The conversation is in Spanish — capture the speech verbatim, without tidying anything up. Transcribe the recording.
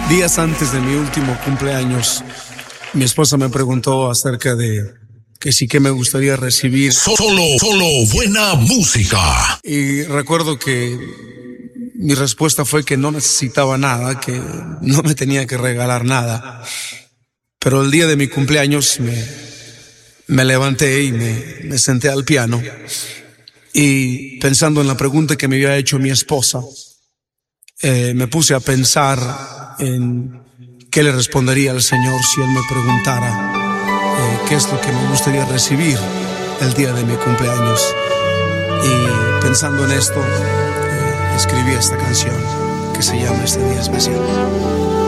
Días antes de mi último cumpleaños, mi esposa me preguntó acerca de que sí que me gustaría recibir. Solo, solo buena música. Y recuerdo que mi respuesta fue que no necesitaba nada, que no me tenía que regalar nada. Pero el día de mi cumpleaños me, me levanté y me, me senté al piano. Y pensando en la pregunta que me había hecho mi esposa, eh, me puse a pensar en qué le respondería al Señor si Él me preguntara eh, qué es lo que me gustaría recibir el día de mi cumpleaños. Y pensando en esto, eh, escribí esta canción que se llama Este Día Especial.